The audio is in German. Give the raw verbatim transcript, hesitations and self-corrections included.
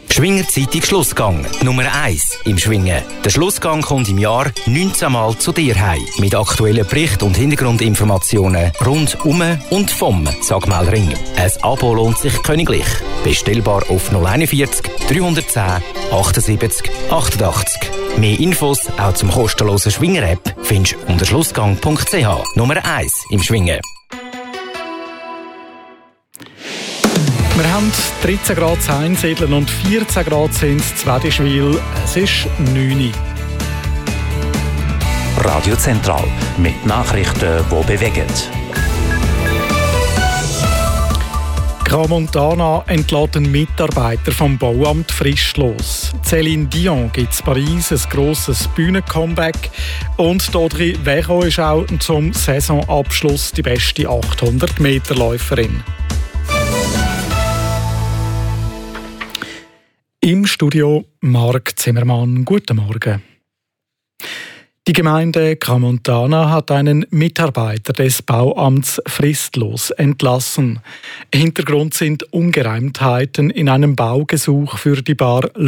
Schwinger Zeitung Schlussgang. Nummer eins im Schwingen. Der Schlussgang kommt im Jahr neunzehn Mal zu dir heim. Mit aktuellen Berichten und Hintergrundinformationen rund um und vom Sagmelring. Ein Abo lohnt sich königlich. Bestellbar auf null einundvierzig dreihundertzehn achtundsiebzig achtundachtzig. Mehr Infos auch zum kostenlosen Schwinger-App findest du unter schlussgang punkt c h. Nummer eins im Schwingen. Wir haben dreizehn Grad in Einsiedeln und vierzehn Grad in Zwedischwil. Es ist neun Uhr. Radio Zentral mit Nachrichten, die bewegen. Crans-Montana entlässt einen Mitarbeiter vom Bauamt fristlos. Céline Dion gibt in Paris ein grosses Bühnen-Comeback. Und Audrey Veron ist auch zum Saisonabschluss die beste achthundert-Meter-Läuferin. Im Studio Marc Zimmermann. Guten Morgen. Die Gemeinde Crans-Montana hat einen Mitarbeiter des Bauamts fristlos entlassen. Hintergrund sind Ungereimtheiten in einem Baugesuch für die Bar